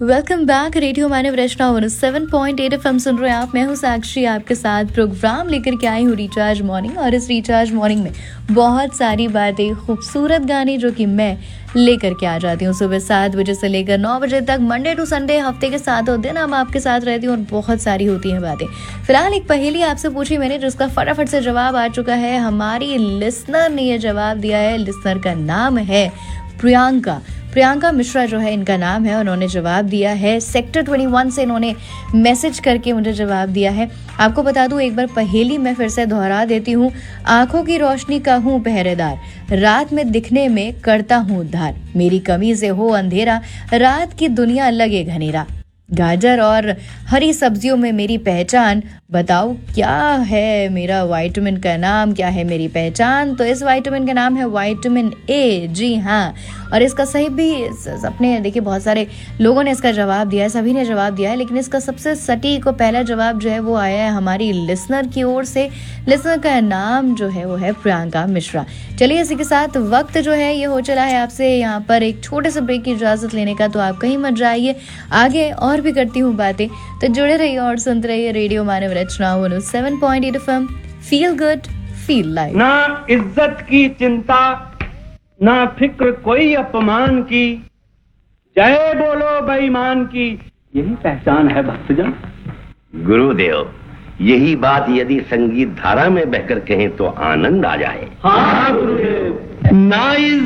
Welcome back. Radio मानव रचना 107.8 FM सुन रहे हैं आप। मैं हूं साक्षी, आपके साथ प्रोग्राम लेकर के आई हूं रिचार्ज मॉर्निंग। और इस रिचार्ज मॉर्निंग में बहुत सारी बातें, खूबसूरत गाने जो कि मैं लेकर के आ जाती हूँ सुबह 7 बजे से लेकर 9 बजे तक, मंडे टू संडे, हफ्ते के 7 दिन हम आपके साथ रहती हूँ और बहुत सारी होती हैं बातें। फिलहाल एक पहेली आपसे पूछी मैंने, जिसका फटाफट से जवाब आ चुका है। हमारी लिसनर ने यह जवाब दिया है। लिसनर का नाम है प्रियंका मिश्रा जो है इनका नाम है। उन्होंने जवाब दिया है सेक्टर 21 से, इन्होंने मैसेज करके मुझे जवाब दिया है। आपको बता दूं, एक बार पहेली मैं फिर से दोहरा देती हूँ। आंखों की रोशनी का हूँ पहरेदार, रात में दिखने में करता हूँ उद्धार, मेरी कमी से हो अंधेरा, रात की दुनिया लगे घनेरा, गाजर और हरी सब्जियों में मेरी पहचान, बताओ क्या है मेरा विटामिन का नाम, क्या है मेरी पहचान। तो इस विटामिन का नाम है विटामिन ए। जी हाँ, और इसका सही भी अपने देखिए बहुत सारे लोगों ने इसका जवाब दिया है, सभी ने जवाब दिया है, लेकिन इसका सबसे सटीक और पहला जवाब जो है वो आया है हमारी लिसनर की ओर से। लिसनर का नाम जो है वो है प्रियंका मिश्रा। चलिए, इसी के साथ वक्त जो है ये हो चला है आपसे यहाँ पर एक छोटे से ब्रेक की इजाजत लेने का, तो आप कहीं मत जाइए, आगे और भी करती हूँ बातें। तो जुड़े रहिए और सुनते रहिए रेडियो मानव रचना 107.8 FM। Feel good, feel like. ना इज्जत की चिंता, ना फिक्र कोई अपमान की, जय बोलो बेईमान की, यही पहचान है भक्तजन। गुरुदेव, यही बात यदि संगीत धारा में बहकर कहें तो आनंद आ जाए। हाँ गुरुदेव। ना